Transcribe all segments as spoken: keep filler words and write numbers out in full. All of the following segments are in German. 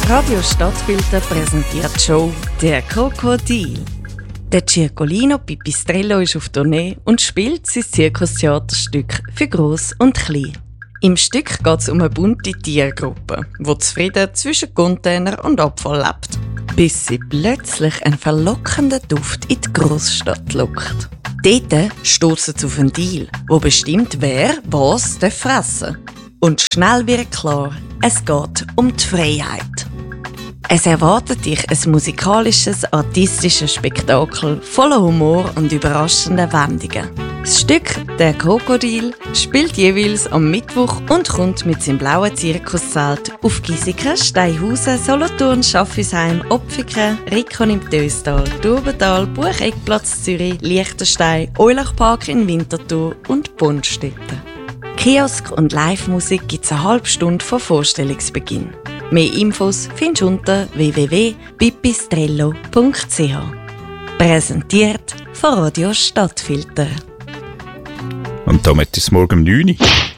Radio Stadtfilter präsentiert die Show «Der Krokodil». Der Circolino Pipistrello ist auf Tournee und spielt sein Zirkustheaterstück für Gross und Klein. Im Stück geht es um eine bunte Tiergruppe, die zufrieden zwischen Container und Abfall lebt, bis sie plötzlich einen verlockenden Duft in die Großstadt lockt. Dort stossen sie auf einen Deal, der bestimmt, wer was fressen darf. Und schnell wird klar, es geht um die Freiheit. Es erwartet dich ein musikalisches, artistisches Spektakel voller Humor und überraschenden Wendungen. Das Stück «Der Krokodil» spielt jeweils am Mittwoch und kommt mit seinem blauen Zirkuszelt auf Gieseke, Steinhausen, Solothurn, Schaffisheim, Opfiken, Rickon im Töstal, Turbental, Bucheckplatz Zürich, Liechtenstein, Eulachpark in Winterthur und Bonstetten. Kiosk und Live-Musik gibt es eine halbe Stunde vor Vorstellungsbeginn. Mehr Infos findest du unter w w w punkt pipistrello punkt c h. Präsentiert von Radio Stadtfilter. Und damit ist es morgen um neun Uhr.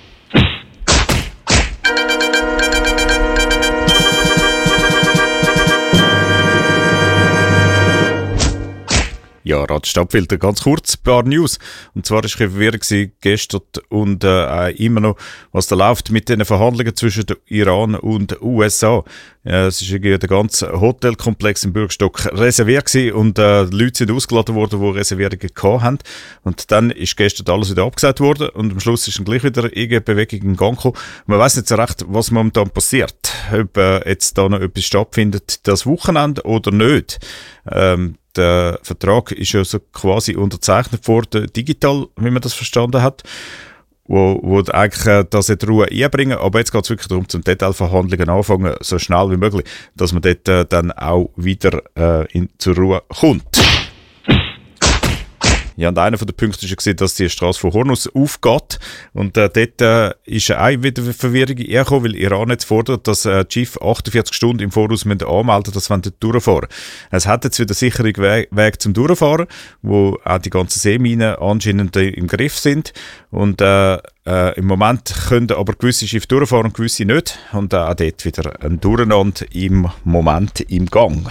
Ja, Radio Stadtfilter, ganz kurz, ein paar News. Und zwar war ich verwirrt gestern und äh, immer noch, was da läuft mit den Verhandlungen zwischen Iran und den U S A. Ja, es war der ganze Hotelkomplex im Bürgerstock reserviert gewesen und äh, die Leute sind ausgeladen worden, die Reservierungen gehabt haben. Und dann ist gestern alles wieder abgesagt worden und am Schluss ist dann gleich wieder irgendeine Bewegung in Gang gekommen. Man weiss nicht so recht, was momentan passiert. Ob äh, jetzt da noch etwas stattfindet, das Wochenende oder nicht. Ähm, Der Vertrag ist ja so quasi unterzeichnet worden, digital, wie man das verstanden hat, wo, wo eigentlich äh, das in Ruhe einbringen. Aber jetzt geht es wirklich darum, zum Detailverhandlungen anfangen, so schnell wie möglich, dass man dort äh, dann auch wieder äh, in, zur Ruhe kommt. Ja, und einer von den Punkten war gesehen, dass die Straße von Hornus aufgeht. Und äh, dort äh, ist auch wieder Verwirrung hergekommen, weil Iran jetzt fordert, dass äh, die Schiffe achtundvierzig Stunden im Voraus müssen anmelden, dass sie dort durchfahren. Es hat jetzt wieder sicheren Weg, Weg zum Durchfahren, wo auch die ganzen Seeminen anscheinend im Griff sind. Und äh, äh, im Moment können aber gewisse Schiffe durchfahren und gewisse nicht. Und äh, auch dort wieder ein Durcheinander im Moment im Gang.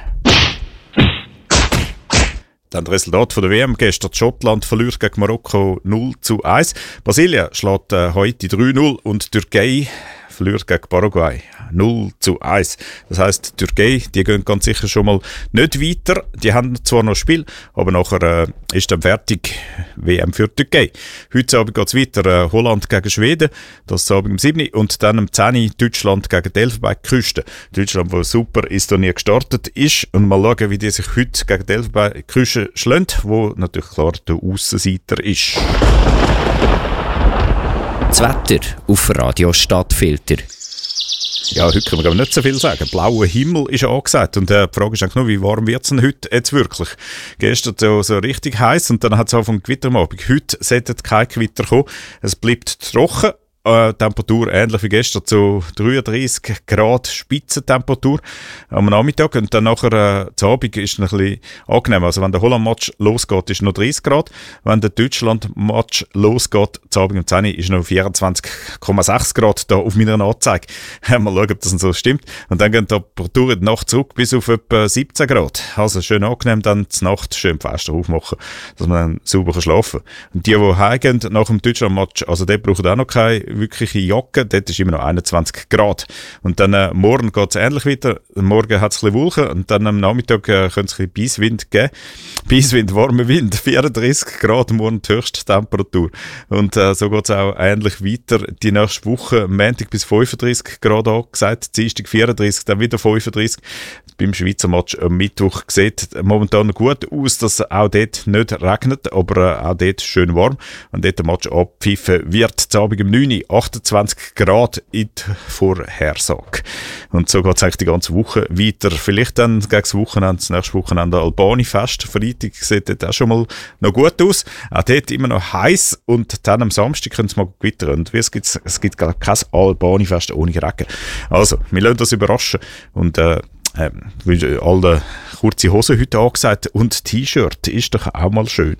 Dann das Resultat von der W M gestern. Schottland verliert gegen Marokko null zu eins. Brasilien schlägt äh, heute drei null und Türkei verliert gegen Paraguay null zu eins. Das heisst, die Türkei, die gehen ganz sicher schon mal nicht weiter. Die haben zwar noch ein Spiel, aber nachher äh, ist dann fertig W M für die Türkei. Heute Abend geht es weiter. Äh, Holland gegen Schweden, das ist Abend um sieben Uhr. Und dann um zehn Uhr Deutschland gegen die Elfenbeinküste. Deutschland, wo super ins Turnier gestartet ist. Und mal schauen, wie die sich heute gegen die Elfenbeinküste schlägt, wo natürlich klar der Aussenseiter ist. Das Wetter auf Radio Stadtfilter. Ja, heute können wir nicht so viel sagen. Blauer Himmel ist angesagt. Und äh, die Frage ist eigentlich nur, wie warm wird es denn heute jetzt wirklich? Gestern so, so richtig heiß und dann hat es Anfang Gewitter am Abend. Heute sollte kein Gewitter kommen. Es bleibt trocken. Äh, Temperatur ähnlich wie gestern, so dreiunddreissig Grad Spitzentemperatur am Nachmittag und dann nachher äh, zu Abend ist es ein bisschen angenehm. Also wenn der Holland-Match losgeht, ist noch dreißig Grad. Wenn der Deutschland-Match losgeht, zu Abend um zehn Uhr, ist noch vierundzwanzig Komma sechs Grad da auf meiner Anzeige. Mal schauen, ob das so stimmt. Und dann gehen die Temperaturen die Nacht zurück bis auf etwa siebzehn Grad. Also schön angenehm, dann die Nacht schön die Fenster aufmachen, dass man dann sauber schlafen kann. Und die, die heimgehen nach dem Deutschland-Match, also die brauchen auch noch keine wirkliche Jacke, dort ist immer noch einundzwanzig Grad. Und dann äh, morgen geht es ähnlich weiter. Morgen hat es ein bisschen Wolken und dann am Nachmittag äh, könnte es ein bisschen Beiswind geben. Beiswind, warmer Wind, vierunddreissig Grad, morgen die höchste Temperatur. Und äh, so geht es auch ähnlich weiter. Die nächste Woche, Montag bis fünfunddreissig Grad angesagt, Dienstag vierunddreissig, dann wieder fünfunddreissig. Beim Schweizer Match am Mittwoch sieht momentan gut aus, dass es auch dort nicht regnet, aber äh, auch dort schön warm. Und dort der Match abpfiffen wird, zu Abend um neun Uhr, achtundzwanzig Grad in der Vorhersage. Und so geht es eigentlich die ganze Woche weiter. Vielleicht dann gegen das Wochenende, das nächste Wochenende Albani-Fest. Freitag sieht dort auch schon mal noch gut aus. Auch dort immer noch heiß und dann am Samstag können es mal gewittern. Und es gibt, es gibt gar kein Albani-Fest ohne Regen. Also, wir lassen uns überraschen. Und äh, Ähm, alle kurze Hosen heute angesagt und T-Shirt ist doch auch mal schön.